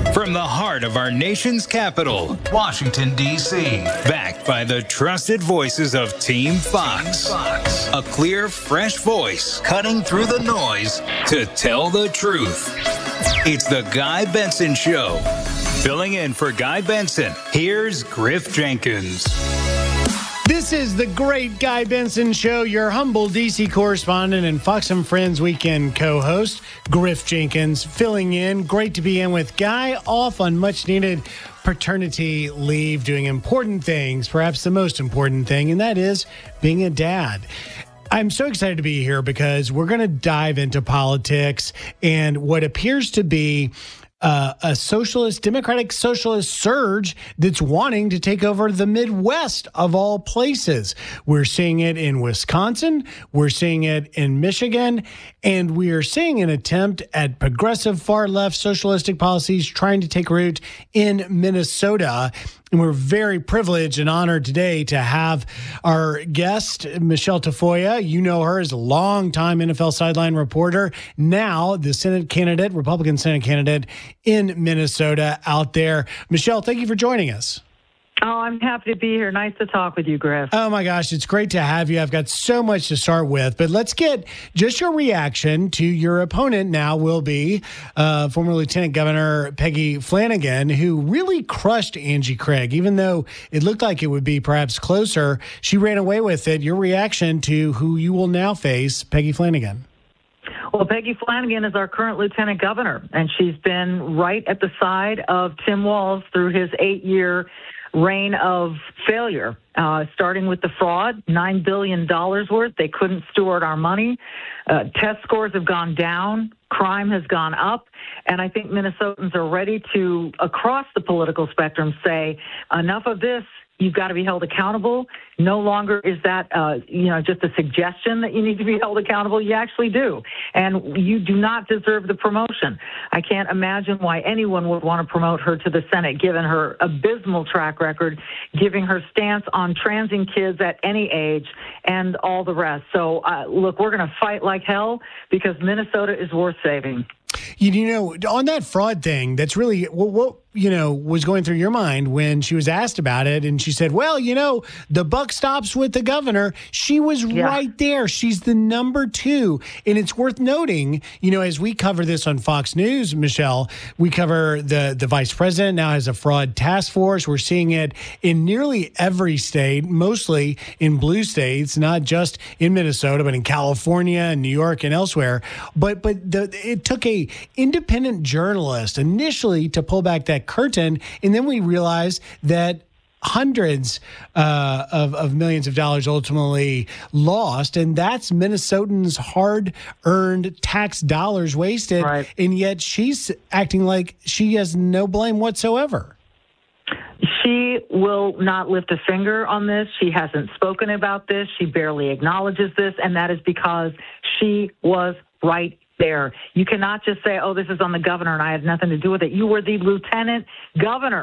From the heart of our nation's capital, Washington, D.C., backed by the trusted voices of Team Fox. A clear, fresh voice cutting through the noise to tell the truth. It's the Guy Benson Show. Filling in for Guy Benson, here's Griff Jenkins. This is the great Guy Benson Show, your humble D.C. correspondent and Fox and Friends weekend co-host, Griff Jenkins, filling in. Great to be in with Guy, off on much-needed paternity leave, doing important things, perhaps the most important thing, and that is being a dad. I'm so excited to be here because we're going to dive into politics and what appears to be a democratic socialist surge that's wanting to take over the Midwest of all places. We're seeing it in Wisconsin. We're seeing it in Michigan. And we are seeing an attempt at progressive far-left socialistic policies trying to take root in Minnesota. And we're very privileged and honored today to have our guest, Michelle Tafoya. You know her as a longtime NFL sideline reporter, now the Senate candidate, Republican Senate candidate in Minnesota out there. Michelle, thank you for joining us. Oh, I'm happy to be here. Nice to talk with you, Griff. Oh, my gosh. It's great to have you. I've got so much to start with, but let's get just your reaction to your opponent now will be former Lieutenant Governor Peggy Flanagan, who really crushed Angie Craig. Even though it looked like it would be perhaps closer, she ran away with it. Your reaction to who you will now face, Peggy Flanagan. Well, Peggy Flanagan is our current lieutenant governor, and she's been right at the side of Tim Walz through his 8-year reign of failure, starting with the fraud, $9 billion worth. They couldn't steward our money. Test scores have gone down. Crime has gone up. And I think Minnesotans are ready to, across the political spectrum, say, enough of this. You've got to be held accountable. No longer is that, just a suggestion that you need to be held accountable. You actually do. And you do not deserve the promotion. I can't imagine why anyone would want to promote her to the Senate, given her abysmal track record, giving her stance on transing kids at any age, and all the rest. So, look, we're going to fight like hell because Minnesota is worth saving. You know, on that fraud thing, that's really what was going through your mind when she was asked about it. And she said, well, the buck stops with the governor. She was right there. She's the number 2. And it's worth noting, as we cover this on Fox News, Michelle, we cover the vice president now has a fraud task force. We're seeing it in nearly every state, mostly in blue states, not just in Minnesota, but in California and New York and elsewhere. But it took a independent journalist initially to pull back that curtain, and then we realized that hundreds of millions of dollars ultimately lost, and that's Minnesotans' hard-earned tax dollars wasted, right. And yet she's acting like she has no blame whatsoever. She will not lift a finger on this. She hasn't spoken about this. She barely acknowledges this, and that is because she was right there. You cannot just say, oh, this is on the governor and I had nothing to do with it. You were the lieutenant governor.